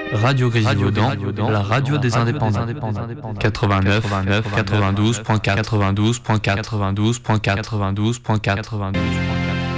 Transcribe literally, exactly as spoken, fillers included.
Radio Grisivaudan, la radio des indépendants. quatre-vingt-neuf, quatre-vingt-douze point quatre, quatre-vingt-douze point quatre, quatre-vingt-douze point quatre, quatre-vingt-douze point quatre, quatre-vingt-douze point quatre.